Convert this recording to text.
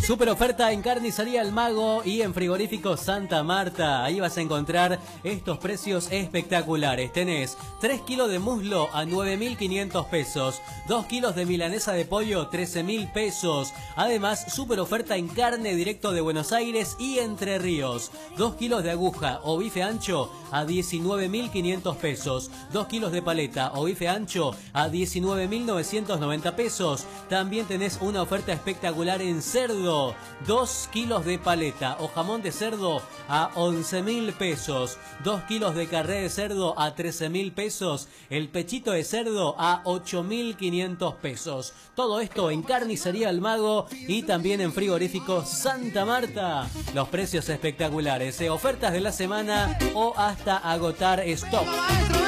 Super oferta en Carnicería El Mago y en Frigorífico Santa Marta. Ahí vas a encontrar estos precios espectaculares. Tenés 3 kilos de muslo a 9.500 pesos. 2 kilos de milanesa de pollo, 13.000 pesos. Además, super oferta en carne directo de Buenos Aires y Entre Ríos. 2 kilos de aguja o bife ancho a 19.500 pesos. 2 kilos de paleta o bife ancho a 19.990 pesos. También tenés una oferta espectacular en cerdo. 2 kilos de paleta o jamón de cerdo a 11.000 pesos. 2 kilos de carré de cerdo a 13.000 pesos. El pechito de cerdo a 8.500 pesos. Todo esto en Carnicería El Mago y también en Frigorífico Santa Marta. Los precios espectaculares, ofertas de la semana o hasta agotar stock.